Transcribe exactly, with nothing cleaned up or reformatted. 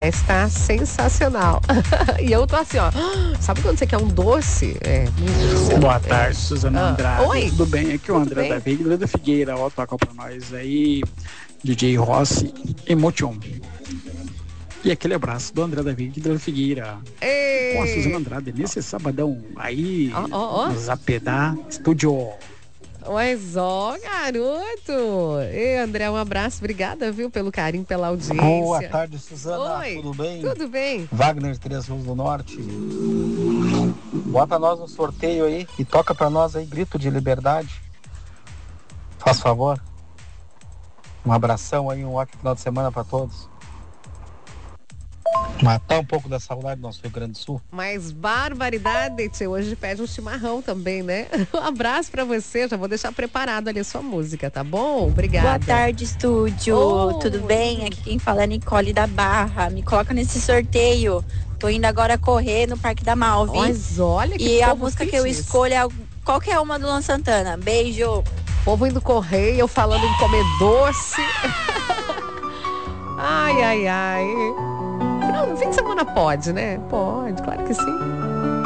Está sensacional. E eu tô assim, ó. Sabe quando você quer um doce? É. Boa tarde, Suzana Ah, Andrade. oi. Tudo bem? Aqui é o Tudo André bem? da Veiga da Figueira. Ó, toca pra nós aí, D J Rossi e Motion. E aquele abraço do André da Veiga da Figueira. Ei. Com a Suzana Andrade nesse sabadão aí, Ó, ó, ó. no Zapedá Studio. Mas ó, garoto. Ei, André, um abraço. Obrigada, viu, pelo carinho, pela audiência. Boa tarde, Suzana. Oi. Tudo bem? Tudo bem. Wagner de Três Rios do Norte. Bota nós no sorteio aí e toca pra nós aí Grito de Liberdade. Faz favor. Um abração aí, um ótimo final de semana pra todos. Matar um pouco da saudade do nosso Rio Grande do Sul. Mas barbaridade, tio. Hoje pede um chimarrão também, né? Um abraço pra você. Já vou deixar preparado ali a sua música, tá bom? Obrigada. Boa tarde, estúdio. Oh. Tudo bem? Aqui quem fala é Nicole da Barra. Me coloca nesse sorteio. Tô indo agora correr no Parque da Malve. Mas olha que E a povo música que eu fitness. escolho é qualquer uma do Luan Santana. Beijo. Povo indo correr, eu falando em comer doce. Ai, ai, ai. Não, fim de semana pode, né? Pode, claro que sim.